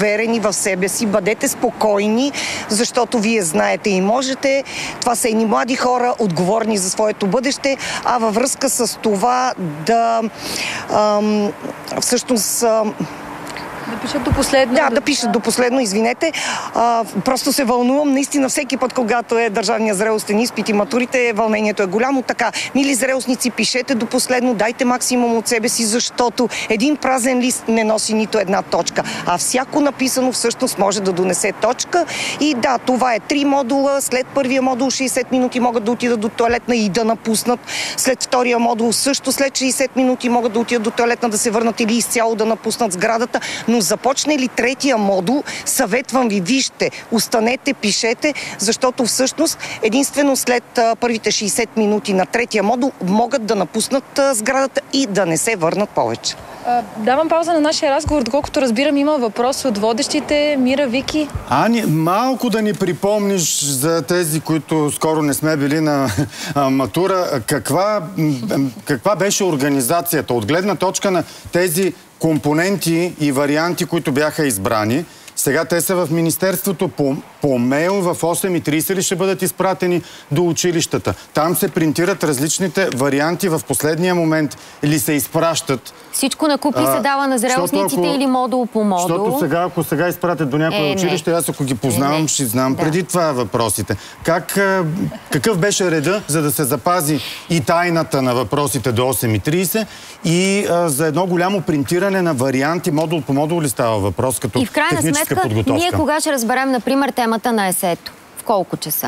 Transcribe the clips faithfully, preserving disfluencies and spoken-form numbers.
уверени в себе си, бъдете спокойни, защото вие знаете и можете. Това са едни млади хора, отговорни за своето бъдеще, а във връзка с това да ам, всъщност... Ам, Да пишат до последно. Да, да пишат до последно, извинете. А, просто се вълнувам. Наистина всеки път, когато е държавния зрелостен изпит и матурите, вълнението е голямо. Така, мили зрелостници, пишете до последно, дайте максимум от себе си, защото един празен лист не носи нито една точка. А всяко написано всъщност може да донесе точка. И да, това е три модула. След първия модул шейсет минути могат да отидат до тоалетна и да напуснат. След втория модул също след шейсет минути могат да отидат до тоалетна, да се върнат или изцяло да напуснат сградата. Но започне ли третия модул, съветвам ви, вижте, останете, пишете, защото всъщност единствено след а, първите шейсет минути на третия модул могат да напуснат а, сградата и да не се върнат повече. А, давам пауза на нашия разговор, доколкото разбирам, има въпрос от водещите. Мира, Вики. Ани, малко да ни припомниш за тези, които скоро не сме били на а, матура, каква, каква беше организацията от гледна точка на тези компоненти и варианти, които бяха избрани. Сега те са в Министерството по, по мейл, в осем и трийсет ли ще бъдат изпратени до училищата. Там се принтират различните варианти в последния момент или се изпращат. Всичко накупи се дава на зрелостниците или модул по модул. Защото сега, ако сега изпратят до някое е, училище, аз ако ги познавам, е, ще знам. Да. Преди това въпросите. Как, какъв беше реда, за да се запази и тайната на въпросите до осем и трийсет и а, за едно голямо принтиране на варианти, модул по модул ли става въпрос, като и в крайна техническа сметка, подготовка? Ние кога ще разберем, например, темата на есето? В колко часа?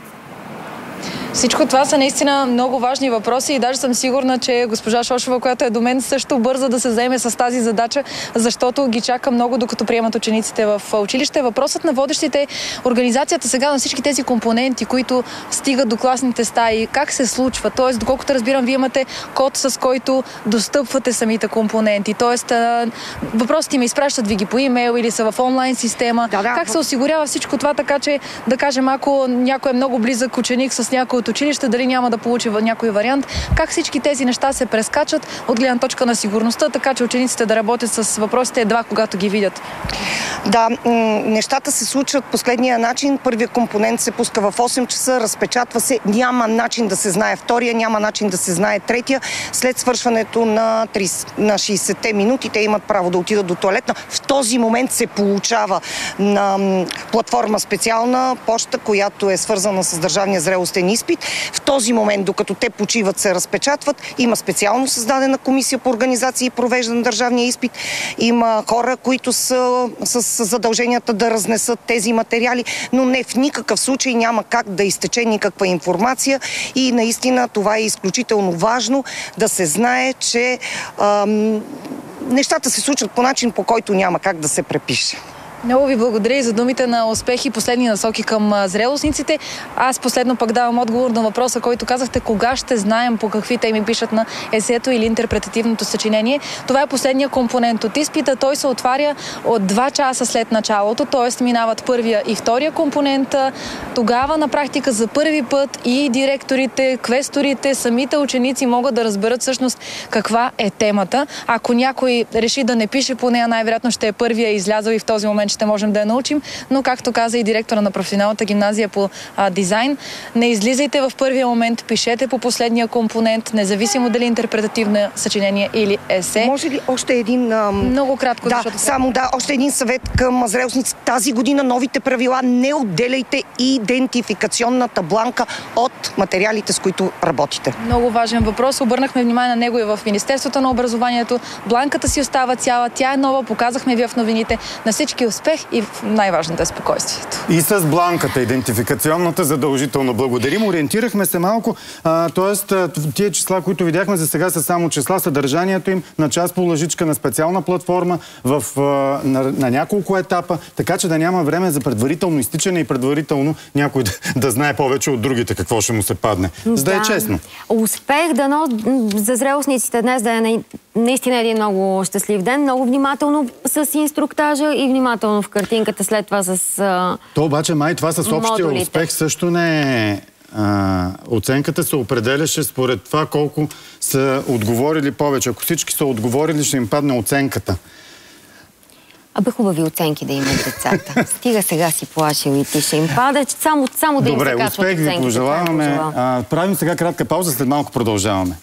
Всичко това са наистина много важни въпроси и даже съм сигурна, че госпожа Шошева, която е до мен, също бърза да се заеме с тази задача, защото ги чака много, докато приемат учениците в училище. Въпросът на водещите е организацията сега на всички тези компоненти, които стигат до класните стаи, как се случва. Тоест, доколкото разбирам, вие имате код, с който достъпвате самите компоненти. Тоест, въпросите ми изпращат ви ги по имейл или са в онлайн система. Да, да. Как се осигурява всичко това, така че, да кажем, ако някой е много близък ученик с някой от училище, дали няма да получи някой вариант, как всички тези неща се прескачат от гледна точка на сигурността, така че учениците да работят с въпросите едва когато ги видят? Да, нещата се случват последния начин. Първият компонент се пуска в осем часа, разпечатва се, няма начин да се знае втория, няма начин да се знае третия. След свършването на, трийсет, на шейсетте минути те имат право да отидат до тоалетна. В този момент се получава на платформа специална поща, която е свързана с държавния зрелостен изпит. В този момент, докато те почиват, се разпечатват. Има специално създадена комисия по организация и провеждане на държавния изпит. Има хора, които са с задълженията да разнесат тези материали, но не в никакъв случай няма как да изтече никаква информация и наистина това е изключително важно да се знае, че ам, нещата се случват по начин, по който няма как да се препише. Много ви благодаря и за думите на успехи, последни насоки към зрелостниците. Аз последно пък давам отговор на въпроса, който казахте, кога ще знаем по какви теми пишат на есето или интерпретативното съчинение. Това е последния компонент от изпита. Той се отваря от два часа след началото, т.е. минават първия и втория компонент. Тогава на практика за първи път и директорите, квесторите, самите ученици могат да разберат всъщност каква е темата. Ако някой реши да не пише по нея, най-вероятно ще е първия излязъл и в този момент ще можем да я научим, но както каза и директора на професионалната гимназия по а, дизайн, не излизайте в първия момент, пишете по последния компонент, независимо дали интерпретативно съчинение или есе. Може ли още един... Ам... Много кратко, да, защото... само да, още един съвет към зрелостници. Тази година новите правила: не отделяйте идентификационната бланка от материалите, с които работите. Много важен въпрос. Обърнахме внимание на него и в Министерството на образованието. Бланката си остава цяла, тя е нова, показахме ви в новините. На всички успех и най-важното е спокойствието. И с бланката, идентификационната, задължително благодарим. Ориентирахме се малко, т.е. тия числа, които видяхме за сега, са само числа, съдържанието им на час по лъжичка на специална платформа в, а, на, на няколко етапа, така че да няма време за предварително изтичане и предварително някой да, да знае повече от другите какво ще му се падне. За да, да е честно. Успех, дано за зрелостниците днес да е наистина един много щастлив ден. Много внимателно с инструктажа и внимателно в картинката, след това с а... То обаче май това с общия модулите. Успех също не е... А, оценката се определяше според това колко са отговорили повече. Ако всички са отговорили, ще им падне оценката. Абе, хубави оценки да имат децата. Стига сега си плашил и ти ще им падат. Само, само да им се качват оценките. Добре, успех ви пожелаваме. А, правим сега кратка пауза, след малко продължаваме.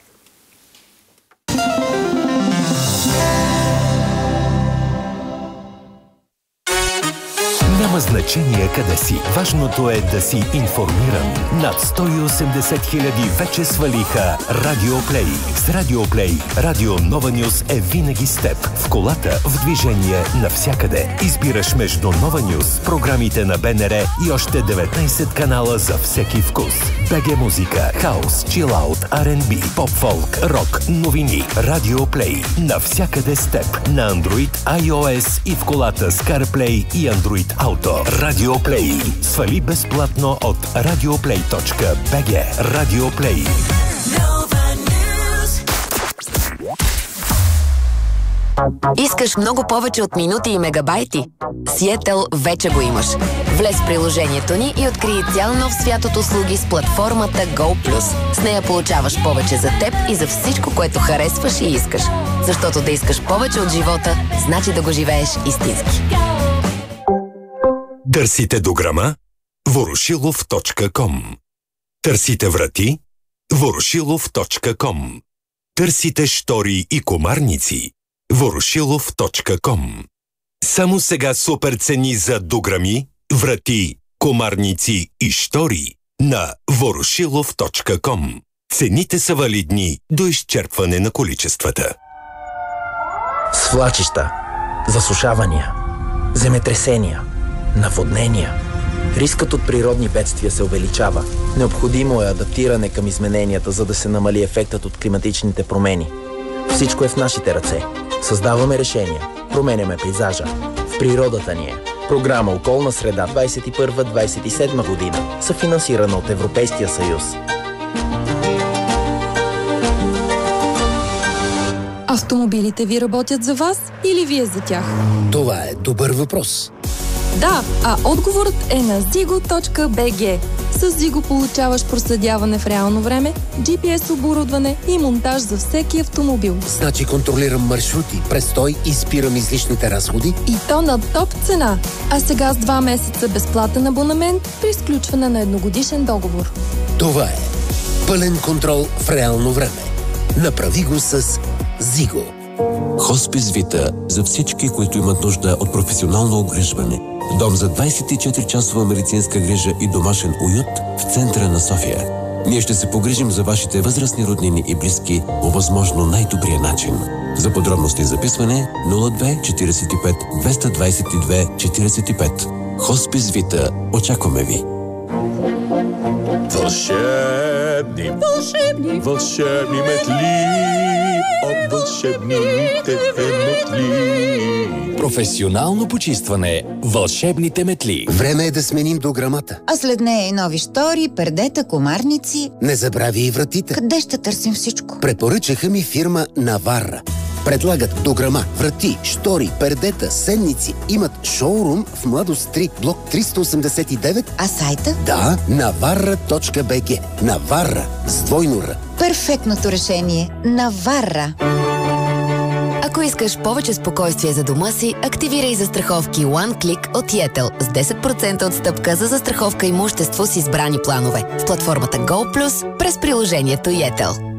Няма значение къде си. Важното е да си информиран. Над сто и осемдесет хиляди вече свалиха Радиоплей. С Радиоплей Радио Нова Нюз е винаги с теб. В колата, в движение, навсякъде. Избираш между Нова Нюз, програмите на БНР и още деветнайсет канала за всеки вкус. БГ музика, хаус, чилаут, Ар енд Би, поп-фолк, рок, новини. Радиоплей. Навсякъде с теб. На Android, iOS и в колата с CarPlay и Android Auto. Радиоплей. Свали безплатно от радиоплей точка би джи. Радиоплей. Искаш много повече от минути и мегабайти? Сиетъл вече го имаш. Влез в приложението ни и открий цял нов свят от услуги с платформата GoPlus. С нея получаваш повече за теб и за всичко, което харесваш и искаш. Защото да искаш повече от живота, значи да го живееш истински. Търсите дограма? ворошилов точка ком. Търсите врати? ворошилов точка ком. Търсите штори и комарници? ворошилов точка ком. Само сега супер цени за дограми, врати, комарници и штори на ворошилов точка ком. Цените са валидни до изчерпване на количествата. Свлачища, засушавания, земетресения, наводнения. Рискът от природни бедствия се увеличава. Необходимо е адаптиране към измененията, за да се намали ефектът от климатичните промени. Всичко е в нашите ръце. Създаваме решения. Променяме пейзажа. В природата ни е. Програма Околна среда двайсет и първа двайсет и седма година. Съфинансирана от Европейския съюз. Автомобилите ви работят за вас или вие за тях? Това е добър въпрос. Да, а отговорът е на зиго точка би джи. С Зиго получаваш проследяване в реално време, джи пи ес оборудване и монтаж за всеки автомобил. Значи контролирам маршрути, престой и спирам излишните разходи. И то на топ цена. А сега с два месеца безплатен абонамент при сключване на едногодишен договор. Това е пълен контрол в реално време. Направи го с Зиго. Хоспис Вита за всички, които имат нужда от професионално обгрижване. Дом за двайсет и четири часова медицинска грижа и домашен уют в центъра на София. Ние ще се погрижим за вашите възрастни роднини и близки по възможно най-добрия начин. За подробности и записване нула две четирийсет и пет двеста двайсет и две четирийсет и пет. Хоспис Вита. Очакваме ви! Вълшебни, вълшебни, вълшебни метли от вълшебните метли. Професионално почистване. Вълшебните метли. Време е да сменим дограмата. А след нея и нови штори, пердета, комарници. Не забрави и вратите. Къде ще търсим всичко? Препоръчаха ми фирма Наварра. Предлагат дограма, врати, штори, пердета, сенници. Имат шоурум в Младост три, блок триста осемдесет и девет. А сайта? Да, наварра точка би джи. Наварра с двойно Р. Перфектното решение. Наварра. Ако искаш повече спокойствие за дома си, активирай застраховки One Click от Yettel с десет процента отстъпка за застраховка имущество с избрани планове в платформата GoPlus през приложението Yettel.